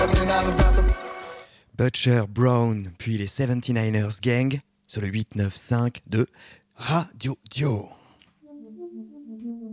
Butcher Brown, puis les 79ers Gang, sur le 895 de Radio Dio.